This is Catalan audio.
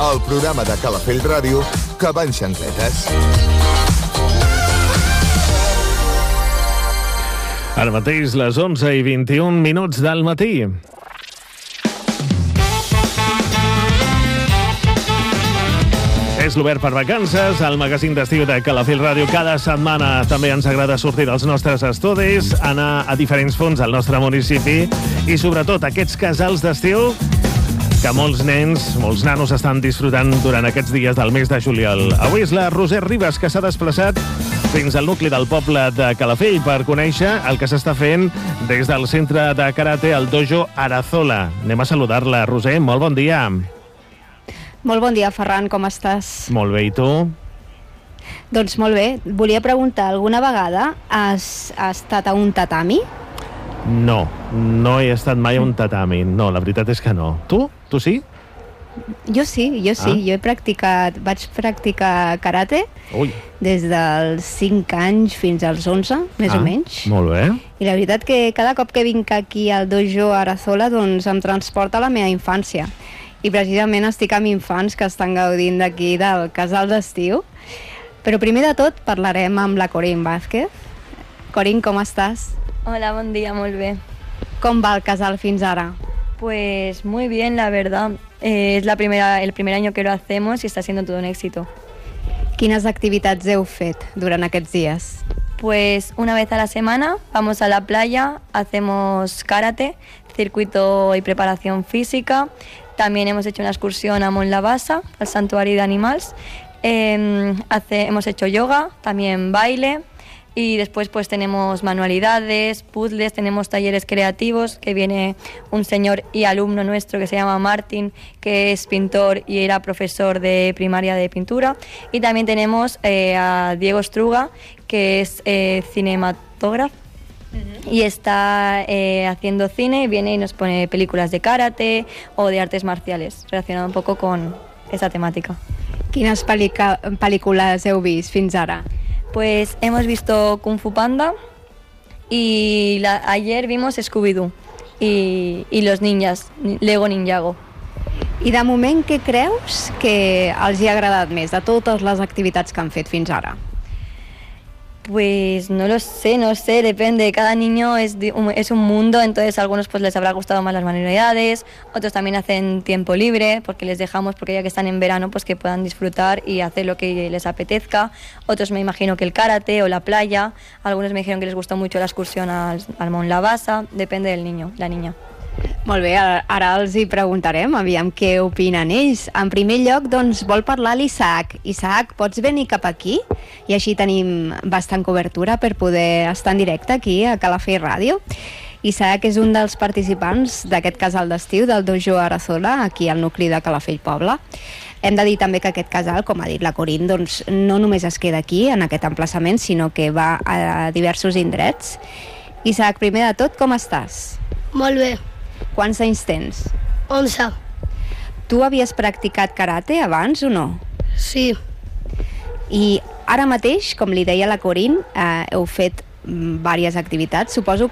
el programa de Calafell Ràdio que va en xancletes. Ara mateix, les 11:21 del matí. És l'Obert per Vacances, el magazín d'estiu de Calafell Ràdio. Cada setmana també ens agrada sortir dels nostres estudis, anar a diferents fonts al nostre municipi i, sobretot, aquests casals d'estiu que molts nens, molts nanos estan disfrutant durant aquests dies del mes de juliol. Avui és la Roser Ribas, que s'ha desplaçat fins al nucli del poble de Calafell per conèixer el que s'està fent des del centre de karate, el dojo Arazola. Anem a saludar-la. Roser, molt bon dia. Molt bon dia, Ferran, com estàs? Molt bé, i tu? Doncs molt bé. Volia preguntar, alguna vegada has estat a un tatami? No, no he estat mai a un tatami. No, la veritat és que no. Tu? Tu sí? Jo sí. Jo vaig practicar karate des dels 5 anys fins als 11, més o menys. Molt bé. I la veritat que cada cop que vinc aquí al dojo Arazola, doncs em transporta a la meva infància. I precisament estic amb infants que estan gaudint d'aquí del casal d'estiu. Però primer de tot parlarem amb la Corín Vázquez. Corín, com estàs? Hola, bon dia, molt bé. Com va el casal fins ara? Pues muy bien, la verdad. Es el primer año que lo hacemos y está siendo todo un éxito. Quines activitats heu fet durant aquests dies? Pues una vez a la semana vamos a la playa, hacemos karate, circuito y preparación física. También hemos hecho una excursión a Montlavasa, al santuario de animales. Hemos hecho yoga, también baile. Y después pues tenemos manualidades, puzzles, tenemos talleres creativos, que viene un señor y alumno nuestro que se llama Martín, que es pintor y era profesor de primaria de pintura. Y también tenemos a Diego Struga, que es cinematógrafo. Y está haciendo cine, viene y nos pone películas de karate o de artes marciales, relacionado un poco con esa temática. Quines pel·lícules heu vist fins ara? Pues hemos visto Kung Fu Panda y ayer vimos Scooby-Doo y los ninjas, Lego Ninjago. I de moment, què creus que els hi ha agradat més de totes les activitats que han fet fins ara? Pues no sé, depende. Cada niño es un mundo, entonces a algunos pues les habrá gustado más las manualidades, otros también hacen tiempo libre porque les dejamos, porque ya que están en verano, pues que puedan disfrutar y hacer lo que les apetezca. Otros me imagino que el karate o la playa. Algunos me dijeron que les gustó mucho la excursión al Montlavasa. Depende del niño, la niña. Molt bé, ara els hi preguntarem, aviam què opinen ells. En primer lloc, doncs, vol parlar l'Isaac. Isaac, pots venir cap aquí? I així tenim bastant cobertura per poder estar en directe aquí a Calafell Ràdio. Isaac és un dels participants d'aquest casal d'estiu del dojo Arazola, aquí al nucli de Calafell Poble. Hem de dir també que aquest casal, com ha dit la Corín, doncs, no només es queda aquí, en aquest emplaçament, sinó que va a diversos indrets. Isaac, primer de tot, com estàs? Molt bé. Quants anys tens? 11. Tu havies practicat karate abans o no? Sí. I ara mateix, com li deia la Corín, heu fet diverses activitats. Suposo